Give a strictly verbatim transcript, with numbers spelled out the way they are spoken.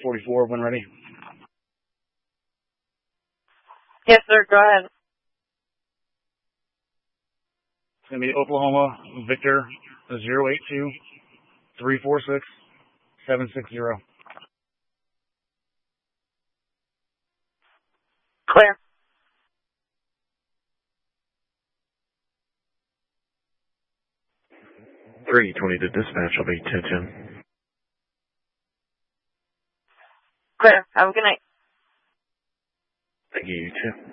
forty-four when ready. Yes, sir. Go ahead. It's going to be Oklahoma Victor zero eight two three four six seven six zero. Clear. three twenty to dispatch. I'll be ten ten. Clear. Have a good night. Thank you, you too.